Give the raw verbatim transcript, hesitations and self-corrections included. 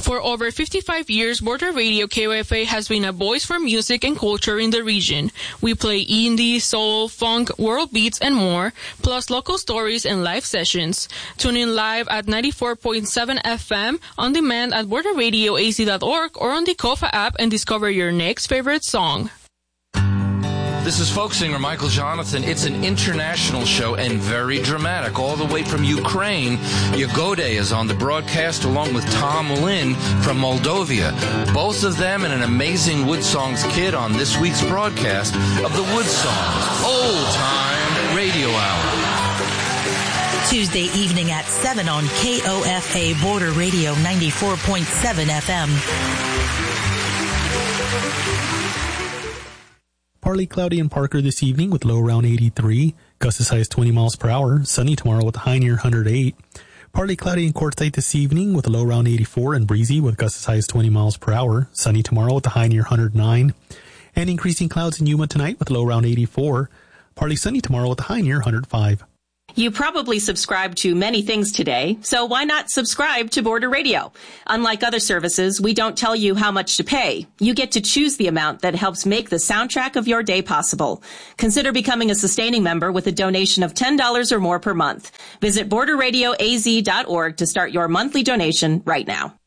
For over fifty-five years, Border Radio K O F A has been a voice for music and culture in the region. We play indie, soul, funk, world beats, and more, plus local stories and live sessions. Tune in live at ninety-four point seven F M, on demand at border radio a z dot org, or on the Kofa app and discover your next favorite song. This is folk singer Michael Jonathan. It's an international show and very dramatic. All the way from Ukraine, Yagode is on the broadcast along with Tom Lynn from Moldova. Both of them and an amazing Wood Songs kid on this week's broadcast of the Wood Songs Old Time Radio Hour. Tuesday evening at seven on K O F A Border Radio ninety-four point seven F M. Partly cloudy in Parker this evening with low around eighty-three. Gusts as high as twenty miles per hour. Sunny tomorrow with a high near one hundred eight. Partly cloudy in Quartzsite this evening with a low around eighty-four, and breezy with gusts as high as twenty miles per hour. Sunny tomorrow with a high near one hundred nine. And increasing clouds in Yuma tonight with a low around eighty-four. Partly sunny tomorrow with a high near one hundred five. You probably subscribe to many things today, so why not subscribe to Border Radio? Unlike other services, we don't tell you how much to pay. You get to choose the amount that helps make the soundtrack of your day possible. Consider becoming a sustaining member with a donation of ten dollars or more per month. Visit border radio a z dot org to start your monthly donation right now.